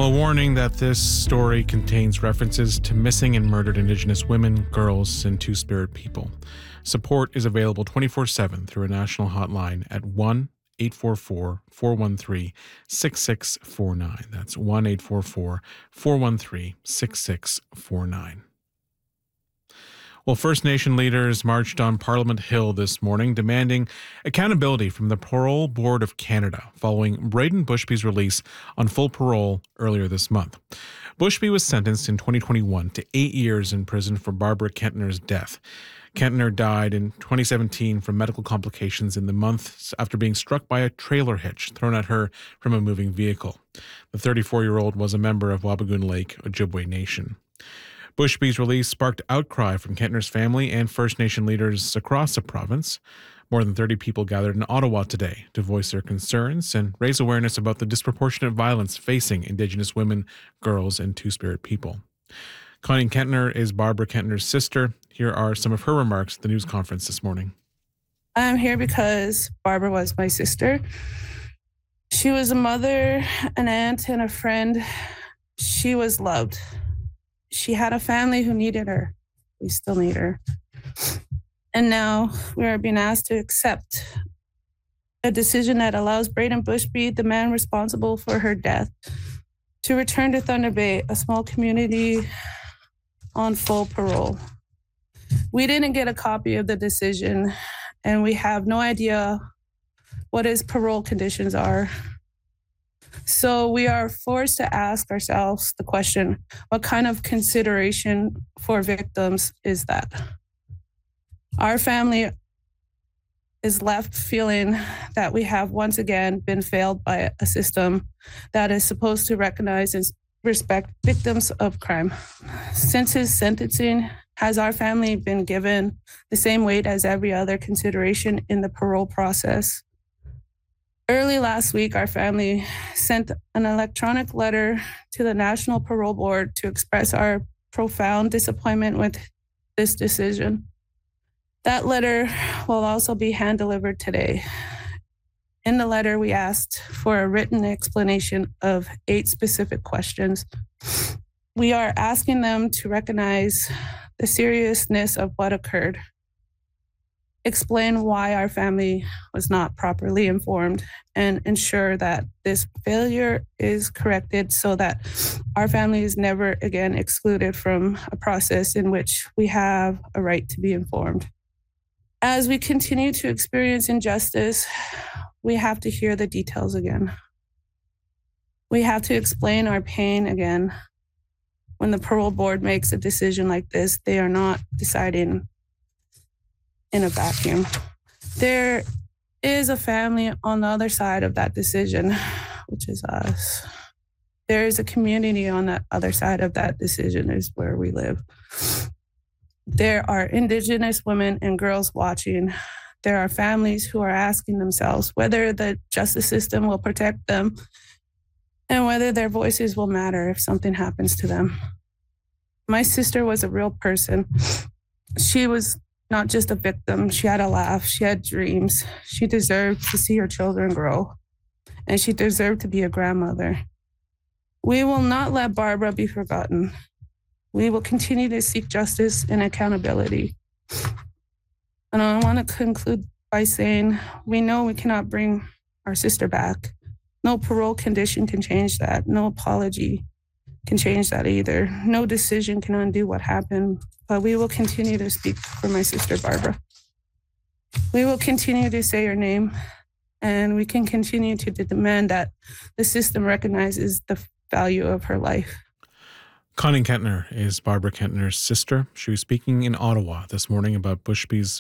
Well, a warning that this story contains references to missing and murdered Indigenous women, girls, and Two-Spirit people. Support is available 24/7 through a national hotline at 1-844-413-6649. That's 1-844-413-6649. Well, First Nation leaders marched on Parliament Hill this morning demanding accountability from the Parole Board of Canada following Braden Bushby's release on full parole earlier this month. Bushby was sentenced in 2021 to 8 years in prison for Barbara Kentner's death. Kentner died in 2017 from medical complications in the months after being struck by a trailer hitch thrown at her from a moving vehicle. The 34-year-old was a member of Wabigoon Lake Ojibwe Nation. Bushby's release sparked outcry from Kentner's family and First Nation leaders across the province. More than 30 people gathered in Ottawa today to voice their concerns and raise awareness about the disproportionate violence facing Indigenous women, girls, and Two-Spirit people. Connie Kentner is Barbara Kentner's sister. Here are some of her remarks at the news conference this morning. I'm here because Barbara was my sister. She was a mother, an aunt, and a friend. She was loved. She had a family who needed her. We still need her. And now we are being asked to accept a decision that allows Braden Bushby, the man responsible for her death, to return to Thunder Bay, a small community, on full parole. We didn't get a copy of the decision, and we have no idea what his parole conditions are. So we are forced to ask ourselves the question, what kind of consideration for victims is that? Our family is left feeling that we have once again been failed by a system that is supposed to recognize and respect victims of crime. Since his sentencing, has our family been given the same weight as every other consideration in the parole process? Early last week, our family sent an electronic letter to the National Parole Board to express our profound disappointment with this decision. That letter will also be hand-delivered today. In the letter, we asked for a written explanation of 8 specific questions. We are asking them to recognize the seriousness of what occurred, explain why our family was not properly informed, and ensure that this failure is corrected so that our family is never again excluded from a process in which we have a right to be informed. As we continue to experience injustice, we have to hear the details again. We have to explain our pain again. When the parole board makes a decision like this, they are not deciding in a vacuum. There is a family on the other side of that decision, which is us. There is a community on the other side of that decision, is where we live. There are Indigenous women and girls watching. There are families who are asking themselves whether the justice system will protect them and whether their voices will matter if something happens to them. My sister was a real person. She was not just a victim. She had a laugh. She had dreams. She deserved to see her children grow, and she deserved to be a grandmother. We will not let Barbara be forgotten. We will continue to seek justice and accountability. And I want to conclude by saying we know we cannot bring our sister back. No parole condition can change that. No apology can change that either. No decision can undo what happened, but we will continue to speak for my sister, Barbara. We will continue to say her name, and we can continue to demand that the system recognizes the value of her life. Connie Kentner is Barbara Kentner's sister. She was speaking in Ottawa this morning about Bushby's